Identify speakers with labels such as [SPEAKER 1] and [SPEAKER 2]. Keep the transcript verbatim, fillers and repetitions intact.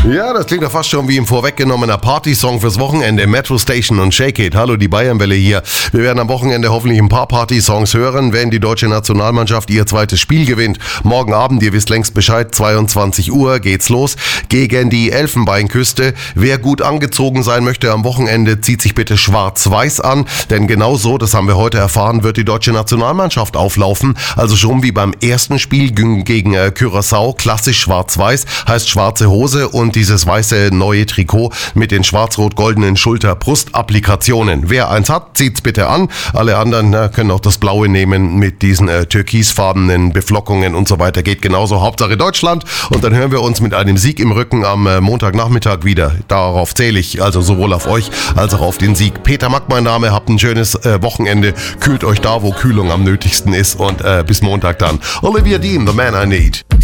[SPEAKER 1] Ja, das klingt ja fast schon wie ein vorweggenommener Partysong fürs Wochenende. Metro Station und Shake It. Hallo, die Bayernwelle hier. Wir werden am Wochenende hoffentlich ein paar Partysongs hören, wenn die deutsche Nationalmannschaft ihr zweites Spiel gewinnt. Morgen Abend, ihr wisst längst Bescheid, zweiundzwanzig Uhr geht's los gegen die Elfenbeinküste. Wer gut angezogen sein möchte am Wochenende, zieht sich bitte schwarz-weiß an, denn genau so, das haben wir heute erfahren, wird die deutsche Nationalmannschaft auflaufen. Also schon wie beim ersten Spiel gegen äh, Curaçao, klassisch schwarz-weiß, heißt schwarze Hose und dieses weiße neue Trikot mit den schwarz-rot-goldenen Schulter-Brust-Applikationen. Wer eins hat, zieht's bitte an. Alle anderen na, können auch das blaue nehmen mit diesen äh, türkisfarbenen Beflockungen und so weiter. Geht genauso. Hauptsache Deutschland. Und dann hören wir uns mit einem Sieg im Rücken am äh, Montagnachmittag wieder. Darauf zähle ich, also sowohl auf euch als auch auf den Sieg. Peter Mack, mein Name. Habt ein schönes äh, Wochenende. Kühlt euch da, wo Kühlung am nötigsten ist. Und äh, bis Montag dann. Olivia Dean, The Man I Need.